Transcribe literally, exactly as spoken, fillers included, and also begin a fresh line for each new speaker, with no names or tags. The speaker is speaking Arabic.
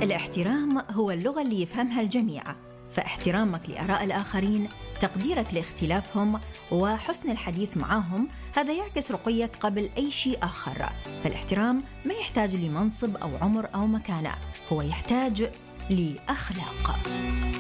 الاحترام هو اللغة اللي يفهمها الجميع، فاحترامك لآراء الآخرين، تقديرك لاختلافهم وحسن الحديث معهم، هذا يعكس رقيك قبل أي شيء آخر. فالاحترام ما يحتاج لمنصب أو عمر أو مكانة، هو يحتاج لأخلاق.